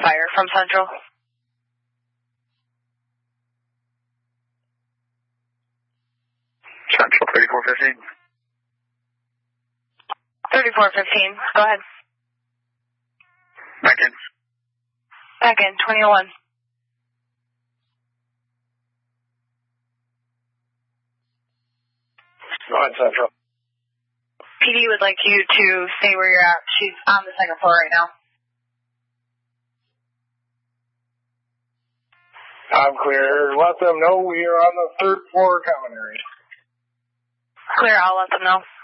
fire from Central. Central 3415. 3415, go ahead. Back in. Back in, 2001. Go ahead, Central. PD would like you to stay where you're at. She's on the second floor right now. I'm clear. Let them know we are on the third floor common area. Clear, I'll let them know.